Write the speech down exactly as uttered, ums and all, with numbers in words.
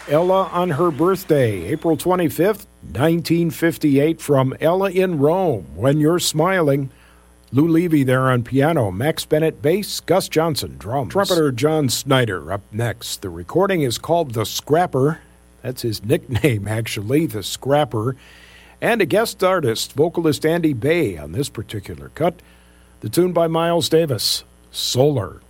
Ella on her birthday, April twenty-fifth, nineteen fifty-eight, from Ella in Rome, When You're Smiling. Lou Levy there on piano, Max Bennett bass, Gus Johnson drums. Trumpeter John Snyder up next. The recording is called The Scrapper. That's his nickname, actually, The Scrapper. And a guest artist, vocalist Andy Bay on this particular cut. The tune by Miles Davis, Solar.